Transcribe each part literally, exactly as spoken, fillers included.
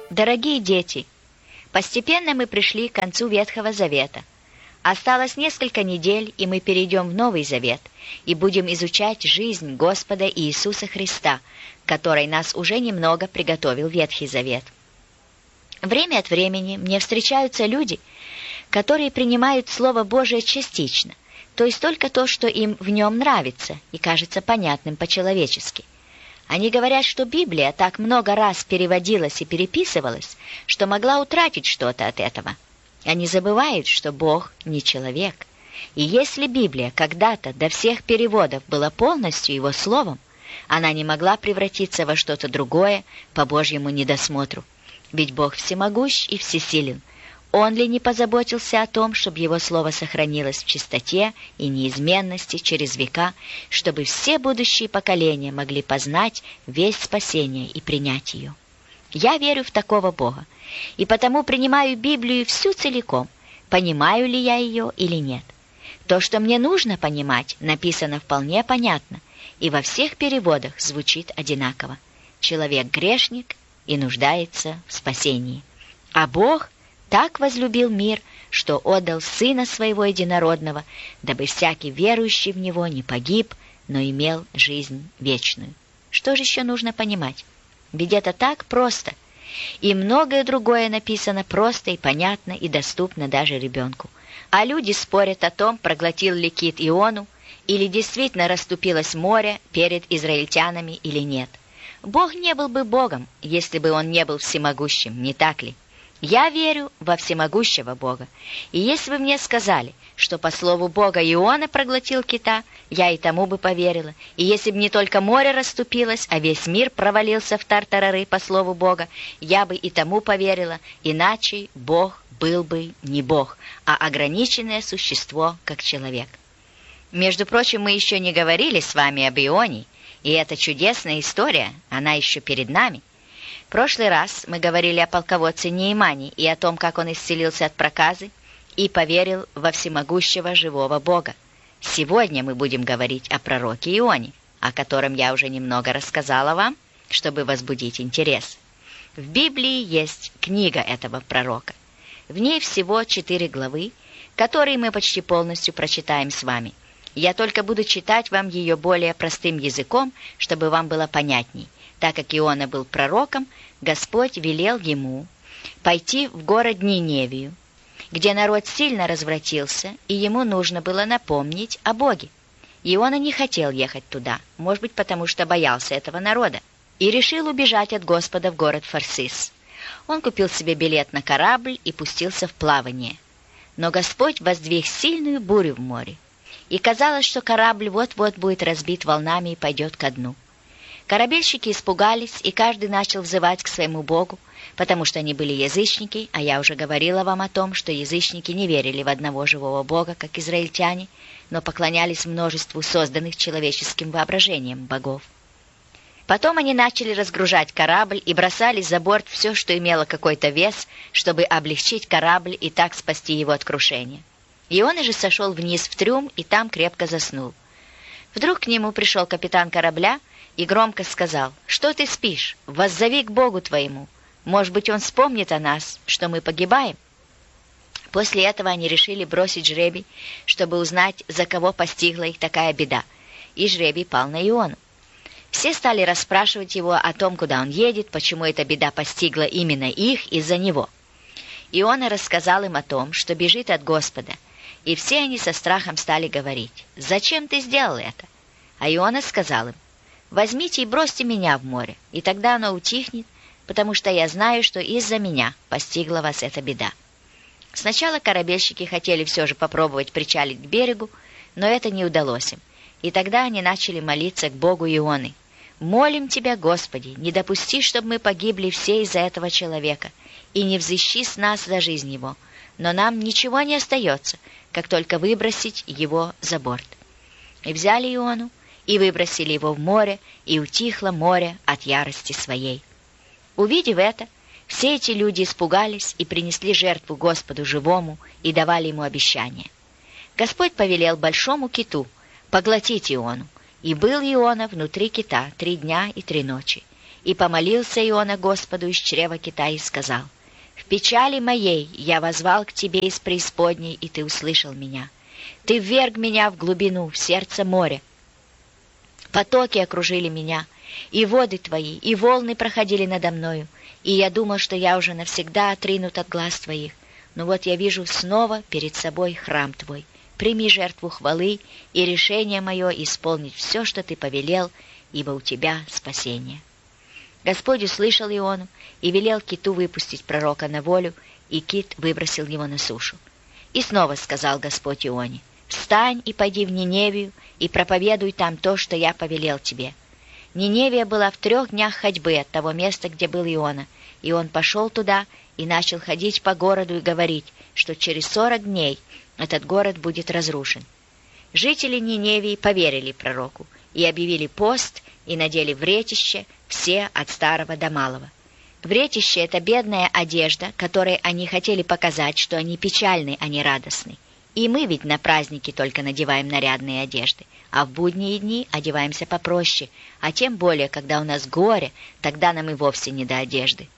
Дорогие дети, постепенно мы пришли к концу Ветхого Завета. Осталось несколько недель, и мы перейдем в Новый Завет и будем изучать жизнь Господа Иисуса Христа, которой нас уже немного приготовил Ветхий Завет. Время от времени мне встречаются люди, которые принимают Слово Божие частично, то есть только то, что им в нем нравится и кажется понятным по-человечески. Они говорят, что Библия так много раз переводилась и переписывалась, что могла утратить что-то от этого. Они забывают, что Бог не человек. И если Библия когда-то до всех переводов была полностью Его Словом, она не могла превратиться во что-то другое по Божьему недосмотру. Ведь Бог всемогущ и всесилен. Он ли не позаботился о том, чтобы Его Слово сохранилось в чистоте и неизменности через века, чтобы все будущие поколения могли познать весть спасения и принять ее? Я верю в такого Бога, и потому принимаю Библию всю целиком, понимаю ли я ее или нет. То, что мне нужно понимать, написано вполне понятно, и во всех переводах звучит одинаково. Человек грешник и нуждается в спасении. А Бог так возлюбил мир, что отдал Сына Своего Единородного, дабы всякий верующий в Него не погиб, но имел жизнь вечную. Что же еще нужно понимать? Ведь это так просто. И многое другое написано просто и понятно и доступно даже ребенку. А люди спорят о том, проглотил ли кит Иону, или действительно расступилось море перед израильтянами или нет. Бог не был бы Богом, если бы Он не был всемогущим, не так ли? Я верю во всемогущего Бога. И если бы мне сказали, что по слову Бога Иона проглотил кита, я и тому бы поверила. И если бы не только море расступилось, а весь мир провалился в тартарары по слову Бога, я бы и тому поверила, иначе Бог был бы не Бог, а ограниченное существо, как человек. Между прочим, мы еще не говорили с вами об Ионе, и это чудесная история, она еще перед нами. В прошлый раз мы говорили о полководце Неемане и о том, как он исцелился от проказы и поверил во всемогущего живого Бога. Сегодня мы будем говорить о пророке Ионе, о котором я уже немного рассказала вам, чтобы возбудить интерес. В Библии есть книга этого пророка. В ней всего четыре главы, которые мы почти полностью прочитаем с вами. Я только буду читать вам ее более простым языком, чтобы вам было понятней. Так как Иона был пророком, Господь велел ему пойти в город Ниневию, где народ сильно развратился, и ему нужно было напомнить о Боге. Иона не хотел ехать туда, может быть, потому что боялся этого народа, и решил убежать от Господа в город Фарсис. Он купил себе билет на корабль и пустился в плавание. Но Господь воздвиг сильную бурю в море, и казалось, что корабль вот-вот будет разбит волнами и пойдет ко дну. Корабельщики испугались, и каждый начал взывать к своему Богу, потому что они были язычники, а я уже говорила вам о том, что язычники не верили в одного живого Бога, как израильтяне, но поклонялись множеству созданных человеческим воображением богов. Потом они начали разгружать корабль и бросали за борт все, что имело какой-то вес, чтобы облегчить корабль и так спасти его от крушения. Иона же сошел вниз в трюм и там крепко заснул. Вдруг к нему пришел капитан корабля и громко сказал: «Что ты спишь? Воззови к Богу твоему. Может быть, Он вспомнит о нас, что мы погибаем». После этого они решили бросить жребий, чтобы узнать, за кого постигла их такая беда, и жребий пал на Иону. Все стали расспрашивать его о том, куда он едет, почему эта беда постигла именно их из-за него. Иона рассказал им о том, что бежит от Господа, и все они со страхом стали говорить: «Зачем ты сделал это?» А Иона сказал им: «Возьмите и бросьте меня в море, и тогда оно утихнет, потому что я знаю, что из-за меня постигла вас эта беда». Сначала корабельщики хотели все же попробовать причалить к берегу, но это не удалось им, и тогда они начали молиться к Богу Ионы: «Молим Тебя, Господи, не допусти, чтобы мы погибли все из-за этого человека, и не взыщи с нас за жизнь его, но нам ничего не остается, как только выбросить его за борт». И взяли Иону, и выбросили его в море, и утихло море от ярости своей. Увидев это, все эти люди испугались и принесли жертву Господу живому и давали ему обещание. Господь повелел большому киту поглотить Иону, и был Иона внутри кита три дня и три ночи. И помолился Иона Господу из чрева кита и сказал: «В печали моей я воззвал к тебе из преисподней, и ты услышал меня. Ты вверг меня в глубину, в сердце моря. Потоки окружили меня, и воды твои, и волны проходили надо мною, и я думал, что я уже навсегда отринут от глаз твоих. Но вот я вижу снова перед собой храм твой. Прими жертву хвалы и решение мое исполнить все, что ты повелел, ибо у тебя спасение». Господь услышал Иону и велел киту выпустить пророка на волю, и кит выбросил его на сушу. И снова сказал Господь Ионе: «Встань и пойди в Ниневию, и проповедуй там то, что я повелел тебе». Ниневия была в трех днях ходьбы от того места, где был Иона, и он пошел туда и начал ходить по городу и говорить, что через сорок дней этот город будет разрушен. Жители Ниневии поверили пророку и объявили пост, и надели вретище все от старого до малого. Вретище — это бедная одежда, которой они хотели показать, что они печальны, а не радостны. И мы ведь на праздники только надеваем нарядные одежды, а в будние дни одеваемся попроще, а тем более, когда у нас горе, тогда нам и вовсе не до одежды.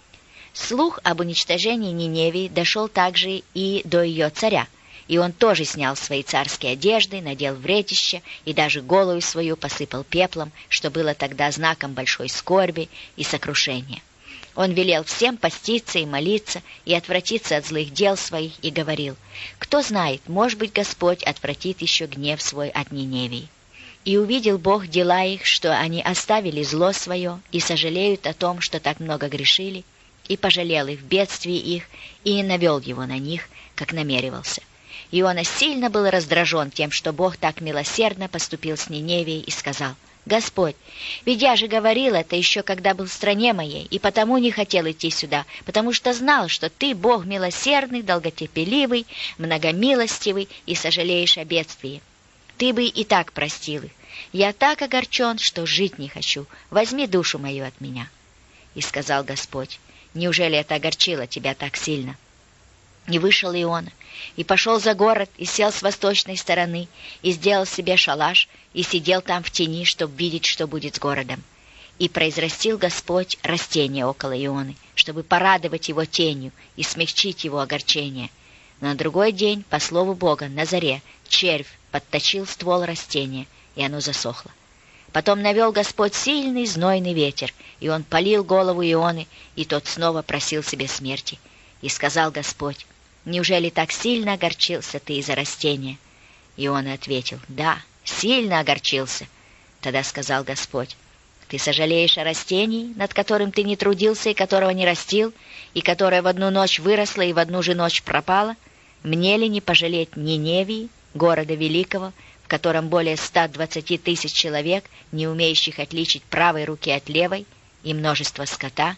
Слух об уничтожении Ниневии дошел также и до ее царя, и он тоже снял свои царские одежды, надел вретище и даже голову свою посыпал пеплом, что было тогда знаком большой скорби и сокрушения. Он велел всем поститься и молиться, и отвратиться от злых дел своих, и говорил: «Кто знает, может быть, Господь отвратит еще гнев свой от Ниневии». И увидел Бог дела их, что они оставили зло свое, и сожалеют о том, что так много грешили, и пожалел их в бедствии их, и не навел его на них, как намеревался. Иона сильно был раздражен тем, что Бог так милосердно поступил с Ниневией, и сказал: «Господь, ведь я же говорил это еще, когда был в стране моей, и потому не хотел идти сюда, потому что знал, что Ты Бог милосердный, долготерпеливый, многомилостивый и сожалеешь о бедствии. Ты бы и так простил их. Я так огорчен, что жить не хочу. Возьми душу мою от меня». И сказал Господь: «Неужели это огорчило тебя так сильно?» И вышел Иона, и пошел за город, и сел с восточной стороны, и сделал себе шалаш, и сидел там в тени, чтобы видеть, что будет с городом. И произрастил Господь растение около Ионы, чтобы порадовать его тенью и смягчить его огорчение. Но на другой день, по слову Бога, на заре червь подточил ствол растения, и оно засохло. Потом навел Господь сильный знойный ветер, и он палил голову Ионы, и тот снова просил себе смерти. И сказал Господь: «Неужели так сильно огорчился ты из-за растения?» Иона ответил: «Да, сильно огорчился». Тогда сказал Господь: «Ты сожалеешь о растении, над которым ты не трудился и которого не растил, и которое в одну ночь выросло и в одну же ночь пропало? Мне ли не пожалеть Ниневии, города великого, в котором более ста двадцати тысяч человек, не умеющих отличить правой руки от левой, и множество скота?»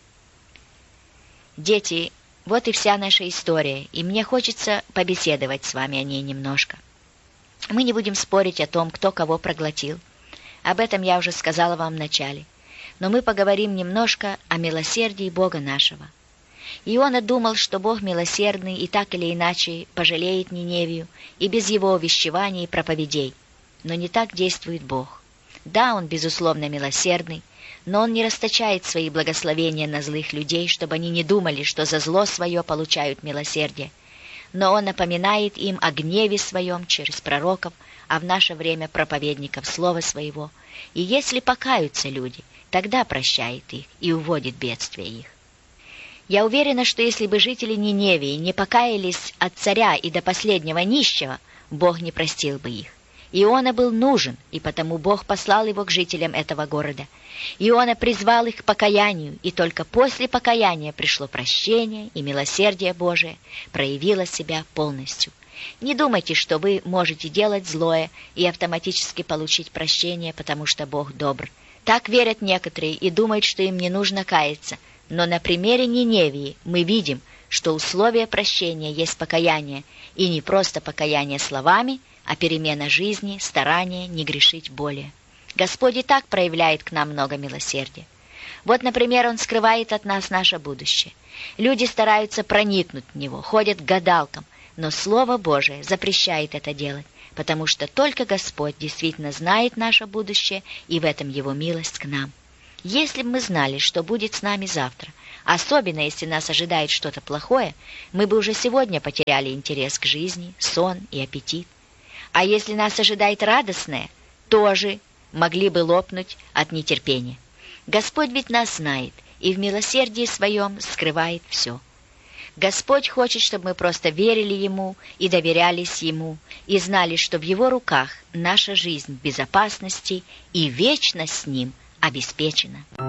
Дети, вот и вся наша история, и мне хочется побеседовать с вами о ней немножко. Мы не будем спорить о том, кто кого проглотил. Об этом я уже сказала вам в начале. Но мы поговорим немножко о милосердии Бога нашего. Иона думал, что Бог милосердный и так или иначе пожалеет Ниневию и без его увещеваний и проповедей. Но не так действует Бог. Да, Он, безусловно, милосердный, но Он не расточает свои благословения на злых людей, чтобы они не думали, что за зло свое получают милосердие. Но Он напоминает им о гневе своем через пророков, а в наше время проповедников слова своего. И если покаются люди, тогда прощает их и уводит бедствия их. Я уверена, что если бы жители Ниневии не покаялись от царя и до последнего нищего, Бог не простил бы их. Иона был нужен, и потому Бог послал его к жителям этого города. Иона призвал их к покаянию, и только после покаяния пришло прощение, и милосердие Божие проявило себя полностью. Не думайте, что вы можете делать злое и автоматически получить прощение, потому что Бог добр. Так верят некоторые и думают, что им не нужно каяться. Но на примере Ниневии мы видим, что условие прощения есть покаяние, и не просто покаяние словами, а перемена жизни, старание не грешить более. Господь и так проявляет к нам много милосердия. Вот, например, Он скрывает от нас наше будущее. Люди стараются проникнуть в него, ходят к гадалкам, но Слово Божие запрещает это делать, потому что только Господь действительно знает наше будущее, и в этом Его милость к нам. Если бы мы знали, что будет с нами завтра, особенно если нас ожидает что-то плохое, мы бы уже сегодня потеряли интерес к жизни, сон и аппетит. А если нас ожидает радостное, тоже могли бы лопнуть от нетерпения. Господь ведь нас знает и в милосердии своем скрывает все. Господь хочет, чтобы мы просто верили Ему и доверялись Ему, и знали, что в Его руках наша жизнь в безопасности и вечность с Ним обеспечена.